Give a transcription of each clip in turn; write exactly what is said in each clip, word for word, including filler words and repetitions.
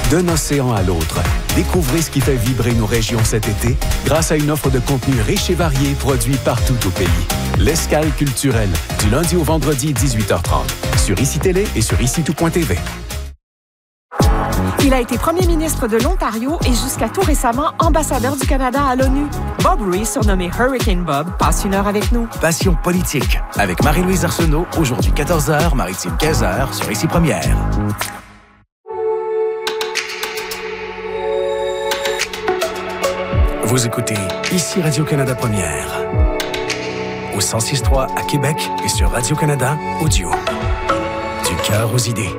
D'un océan à l'autre, découvrez ce qui fait vibrer nos régions cet été grâce à une offre de contenu riche et varié produit partout au pays. L'Escale culturelle, du lundi au vendredi, dix-huit heures trente, sur Ici Télé et sur ici tout point t v. Il a été premier ministre de l'Ontario et jusqu'à tout récemment ambassadeur du Canada à l'ONU. Bob Rees, surnommé Hurricane Bob, passe une heure avec nous. Passion politique, avec Marie-Louise Arsenault, aujourd'hui quatorze heures, Maritime quinze heures, sur Ici Première. Vous écoutez Ici Radio-Canada Première, au cent six point trois à Québec et sur Radio-Canada Audio. Du cœur aux idées.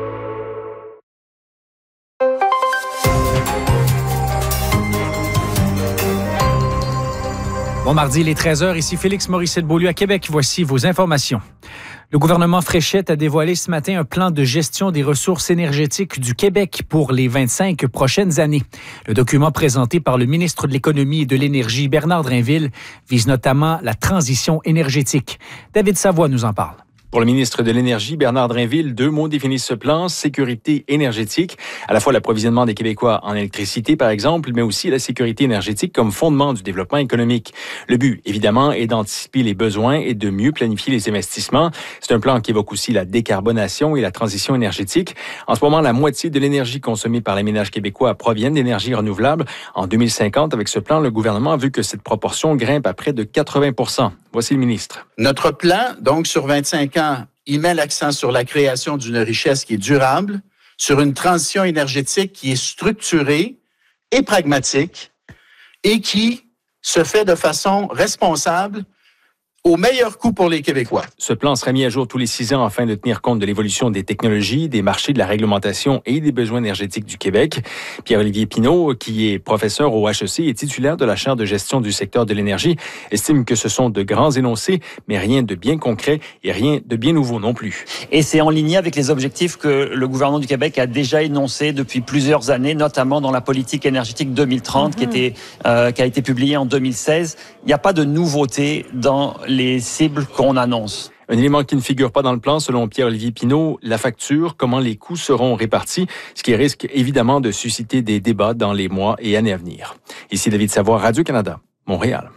Bon mardi, il est treize heures, ici Félix Morissette-Beaulieu à Québec. Voici vos informations. Le gouvernement Fréchette a dévoilé ce matin un plan de gestion des ressources énergétiques du Québec pour les vingt-cinq prochaines années. Le document présenté par le ministre de l'Économie et de l'Énergie, Bernard Drainville, vise notamment la transition énergétique. David Savoie nous en parle. Pour le ministre de l'Énergie, Bernard Drainville, deux mots définissent ce plan: sécurité énergétique, à la fois l'approvisionnement des Québécois en électricité, par exemple, mais aussi la sécurité énergétique comme fondement du développement économique. Le but, évidemment, est d'anticiper les besoins et de mieux planifier les investissements. C'est un plan qui évoque aussi la décarbonation et la transition énergétique. En ce moment, la moitié de l'énergie consommée par les ménages québécois provient d'énergies renouvelables. En deux mille cinquante, avec ce plan, le gouvernement a vu que cette proportion grimpe à près de quatre-vingts pour cent. Voici le ministre. Notre plan, donc, sur vingt-cinq ans, il met l'accent sur la création d'une richesse qui est durable, sur une transition énergétique qui est structurée et pragmatique et qui se fait de façon responsable au meilleur coût pour les Québécois. Ce plan sera mis à jour tous les six ans afin de tenir compte de l'évolution des technologies, des marchés, de la réglementation et des besoins énergétiques du Québec. Pierre-Olivier Pinault, qui est professeur au H E C et titulaire de la chaire de gestion du secteur de l'énergie, estime que ce sont de grands énoncés, mais rien de bien concret et rien de bien nouveau non plus. Et c'est en ligne avec les objectifs que le gouvernement du Québec a déjà énoncés depuis plusieurs années, notamment dans la politique énergétique deux mille trente, mm-hmm. qui, était, euh, qui a été publiée en deux mille seize. Il n'y a pas de nouveauté dans les cibles qu'on annonce. Un élément qui ne figure pas dans le plan, selon Pierre-Olivier Pinault, la facture, comment les coûts seront répartis, ce qui risque évidemment de susciter des débats dans les mois et années à venir. Ici David Savoie, Radio-Canada, Montréal.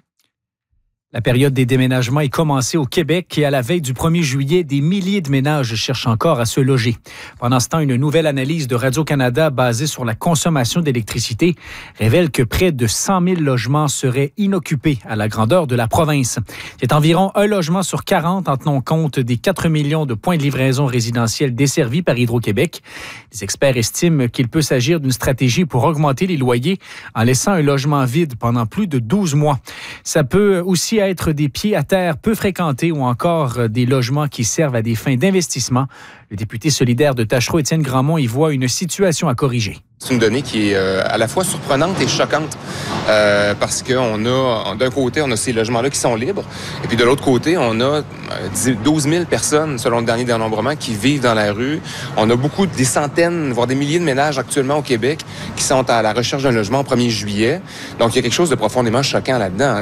La période des déménagements est commencée au Québec et à la veille du premier juillet, des milliers de ménages cherchent encore à se loger. Pendant ce temps, une nouvelle analyse de Radio-Canada basée sur la consommation d'électricité révèle que près de cent mille logements seraient inoccupés à la grandeur de la province. C'est environ un logement sur quarante en tenant compte des quatre millions de points de livraison résidentiels desservis par Hydro-Québec. Les experts estiment qu'il peut s'agir d'une stratégie pour augmenter les loyers en laissant un logement vide pendant plus de douze mois. Ça peut aussi être des pieds à terre peu fréquentés ou encore des logements qui servent à des fins d'investissement. Le député solidaire de Tachereau, Étienne Grandmont, y voit une situation à corriger. C'est une donnée qui est euh, à la fois surprenante et choquante euh, parce qu'on a, d'un côté, on a ces logements-là qui sont libres et puis de l'autre côté, on a douze mille personnes, selon le dernier dénombrement, qui vivent dans la rue. On a beaucoup, des centaines, voire des milliers de ménages actuellement au Québec qui sont à la recherche d'un logement au premier juillet. Donc, il y a quelque chose de profondément choquant là-dedans.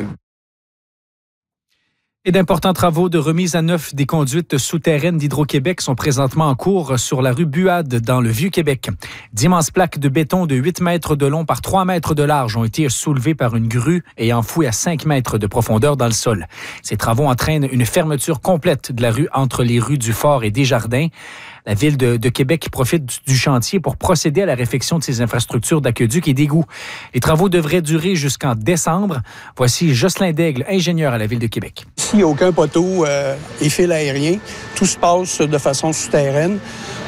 Et d'importants travaux de remise à neuf des conduites souterraines d'Hydro-Québec sont présentement en cours sur la rue Buade, dans le Vieux-Québec. D'immenses plaques de béton de huit mètres de long par trois mètres de large ont été soulevées par une grue et enfouies à cinq mètres de profondeur dans le sol. Ces travaux entraînent une fermeture complète de la rue entre les rues du Fort et Desjardins. La Ville de, de Québec profite du chantier pour procéder à la réfection de ses infrastructures d'aqueduc et d'égouts. Les travaux devraient durer jusqu'en décembre. Voici Jocelyn Daigle, ingénieur à la Ville de Québec. Ici, il n'y a aucun poteau euh, et fil aérien. Tout se passe de façon souterraine.